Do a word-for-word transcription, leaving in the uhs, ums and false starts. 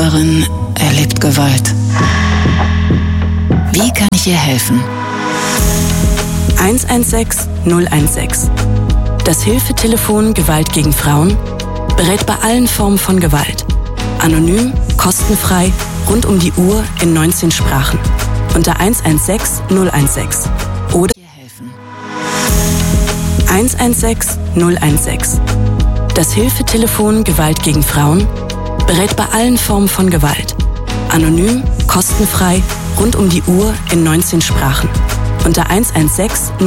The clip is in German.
Nachbarin erlebt Gewalt. Wie kann ich ihr helfen? eins eins sechs null eins sechs. Das Hilfetelefon Gewalt gegen Frauen berät bei allen Formen von Gewalt. Anonym, kostenfrei, rund um die Uhr in neunzehn Sprachen. Unter eins eins sechs null eins sechs. Oder eins eins sechs null eins sechs. Das Hilfetelefon Gewalt gegen Frauen berät bei allen Formen von Gewalt. Anonym, kostenfrei, rund um die Uhr in neunzehn Sprachen. Unter eins eins sechs